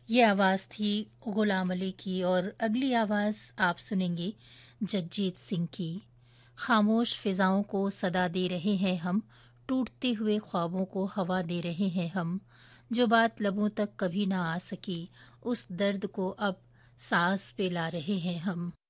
ये आवाज़ थी गुलाम अली की और अगली आवाज़ आप सुनेंगे जगजीत सिंह की। खामोश फिज़ाओं को सदा दे रहे हैं हम, टूटते हुए ख्वाबों को हवा दे रहे हैं हम। जो बात लबों तक कभी ना आ सकी, उस दर्द को अब साँस पे ला रहे हैं हम।